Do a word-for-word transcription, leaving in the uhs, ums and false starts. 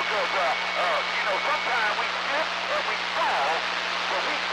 because, uh, uh, you know, sometimes we slip and we fall, but we